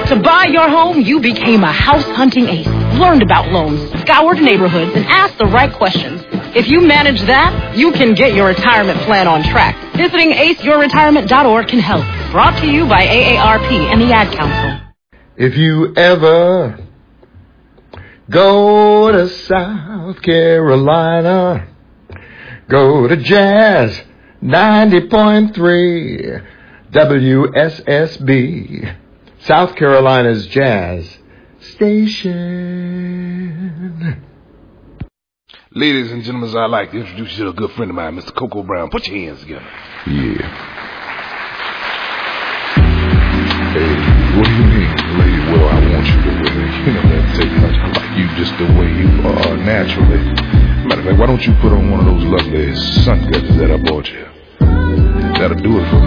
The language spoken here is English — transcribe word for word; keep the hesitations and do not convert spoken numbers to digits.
To buy your home, you became a house hunting ace. Learned about loans, scoured neighborhoods, and asked the right questions. If you manage that, you can get your retirement plan on track. Visiting ace your retirement dot org can help. Brought to you by A A R P and the Ad Council. If you ever go to South Carolina, go to Jazz ninety point three W S S B, South Carolina's Jazz Station. Ladies and gentlemen, I'd like to introduce you to a good friend of mine, Mister Coco Brown. Put your hands together. Yeah. Hey, what do you mean, lady? Well, I want you to really, you know, that take much. I like you just the way you are naturally. Matter of fact, why don't you put on one of those lovely sunglasses that I bought you? That'll do it for me.